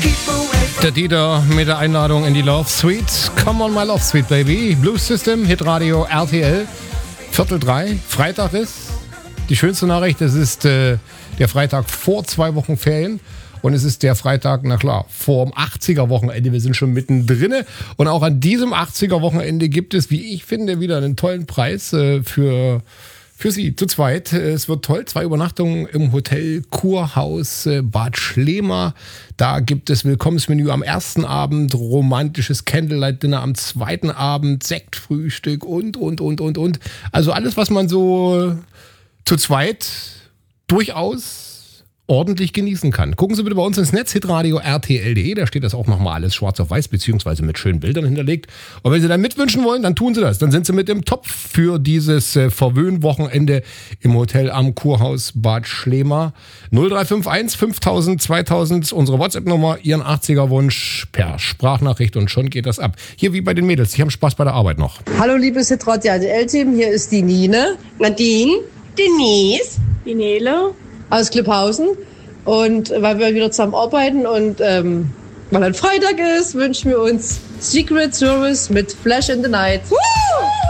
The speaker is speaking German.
Der Dieter mit der Einladung in die Love Suite. Come on, my Love Suite, baby. Blues System, Hitradio RTL. 2:45, Freitag ist. Die schönste Nachricht, es ist der Freitag vor 2 Wochen Ferien. Und es ist der Freitag, na klar, vor dem 80er-Wochenende. Wir sind schon mittendrin. Und auch an diesem 80er-Wochenende gibt es, wie ich finde, wieder einen tollen Preis für Sie zu zweit. Es wird toll. 2 Übernachtungen im Hotel Kurhaus Bad Schlema. Da gibt es Willkommensmenü am ersten Abend, romantisches Candlelight-Dinner am zweiten Abend, Sektfrühstück und. Also alles, was man so zu zweit durchaus ordentlich genießen kann. Gucken Sie bitte bei uns ins Netz, hitradio rtl.de, da steht das auch nochmal alles schwarz auf weiß, beziehungsweise mit schönen Bildern hinterlegt. Und wenn Sie dann mitwünschen wollen, dann tun Sie das. Dann sind Sie mit im Topf für dieses Verwöhnwochenende im Hotel am Kurhaus Bad Schlema. 0351 5000 2000 ist unsere WhatsApp-Nummer, Ihren 80er-Wunsch per Sprachnachricht und schon geht das ab. Hier wie bei den Mädels, die haben Spaß bei der Arbeit noch. Hallo liebes Hitradio RTL-Team, hier ist die Nine. Nadine, Denise, die Nele aus Klipphausen, und weil wir wieder zusammen arbeiten und weil dann Freitag ist, wünschen wir uns Secret Service mit Flash in the Night.